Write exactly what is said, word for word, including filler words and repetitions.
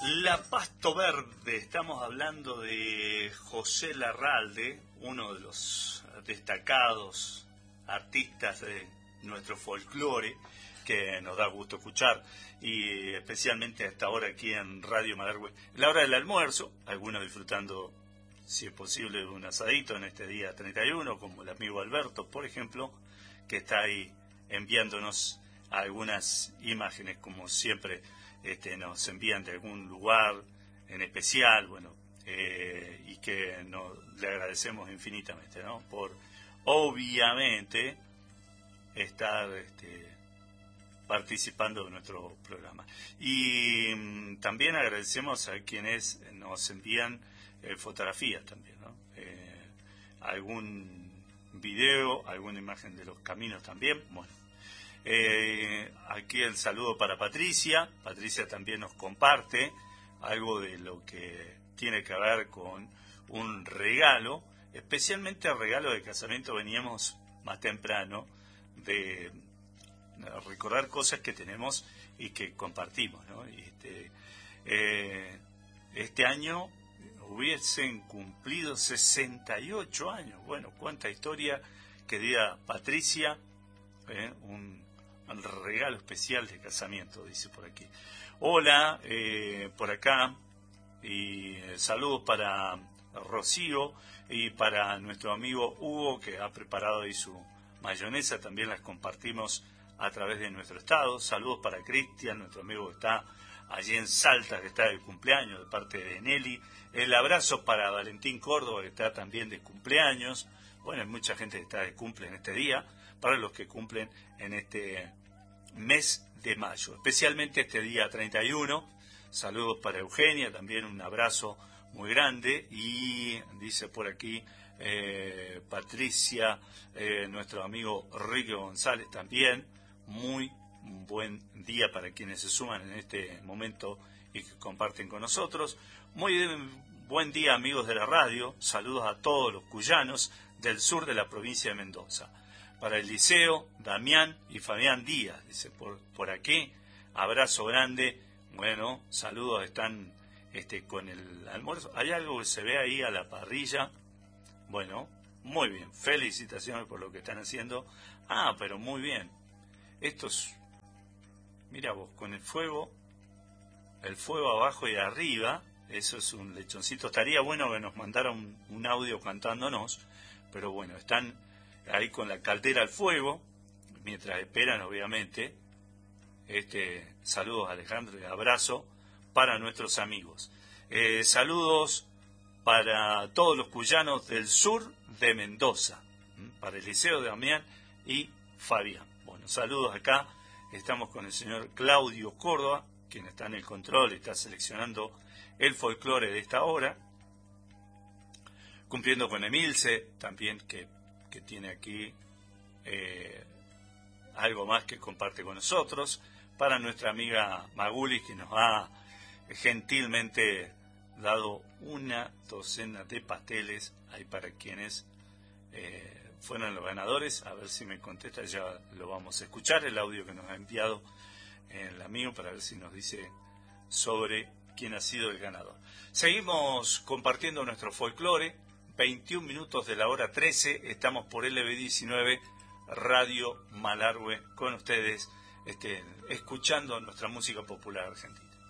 La Pasto Verde, estamos hablando de José Larralde, uno de los destacados artistas de nuestro folclore, que nos da gusto escuchar, y especialmente a esta hora aquí en Radio Malargüe, la hora del almuerzo, algunos disfrutando, si es posible, de un asadito en este día treinta y uno, como el amigo Alberto, por ejemplo, que está ahí enviándonos algunas imágenes, como siempre. Este, nos envían de algún lugar en especial, bueno, eh, y que no, le agradecemos infinitamente, ¿no? Por, obviamente, estar este, participando de nuestro programa. Y mm, también agradecemos a quienes nos envían eh, fotografías también, ¿no? Eh, algún video, alguna imagen de los caminos también, bueno. Eh, aquí el saludo para Patricia. Patricia también nos comparte algo de lo que tiene que ver con un regalo, especialmente el regalo de casamiento. Veníamos más temprano de recordar cosas que tenemos y que compartimos, ¿no? Y este, eh, este año hubiesen cumplido sesenta y ocho años. Bueno, cuánta historia, querida Patricia, eh, un un regalo especial de casamiento, dice por aquí. Hola, eh, por acá, y saludos para Rocío y para nuestro amigo Hugo, que ha preparado ahí su mayonesa, también las compartimos a través de nuestro estado. Saludos para Cristian, nuestro amigo que está allí en Salta, que está de cumpleaños, de parte de Nelly. El abrazo para Valentín Córdoba, que está también de cumpleaños. Bueno, hay mucha gente que está de cumple en este día, para los que cumplen en este mes de mayo, especialmente este día treinta y uno. Saludos para Eugenia, también un abrazo muy grande. Y dice por aquí eh, Patricia, eh, nuestro amigo Ricky González también, muy buen día para quienes se suman en este momento y que comparten con nosotros. Muy buen día, amigos de la radio. Saludos a todos los cuyanos del sur de la provincia de Mendoza. Para el Liceo, Damián y Fabián Díaz, dice por, por aquí, abrazo grande. Bueno, saludos, están este, con el almuerzo. ¿Hay algo que se ve ahí a la parrilla? Bueno, muy bien, felicitaciones por lo que están haciendo. Ah, pero muy bien. Esto es, mira vos, con el fuego, el fuego abajo y arriba, eso es un lechoncito. Estaría bueno que nos mandara un, un audio cantándonos, pero bueno, están ahí con la caldera al fuego, mientras esperan, obviamente. Este, saludos, Alejandro, y abrazo para nuestros amigos. Eh, saludos para todos los cuyanos del sur de Mendoza, para el Liceo de Damián y Fabián. Bueno, saludos acá. Estamos con el señor Claudio Córdoba, quien está en el control, está seleccionando el folclore de esta hora, cumpliendo con Emilce, también que que tiene aquí eh, algo más que comparte con nosotros, para nuestra amiga Maguli, que nos ha gentilmente dado una docena de pasteles ahí para quienes eh, fueron los ganadores. A ver si me contesta, ya lo vamos a escuchar, el audio que nos ha enviado el amigo, para ver si nos dice sobre quién ha sido el ganador. Seguimos compartiendo nuestro folclore. veintiún minutos de la hora trece, estamos por L B diecinueve, Radio Malargüe, con ustedes, este, escuchando nuestra música popular argentina.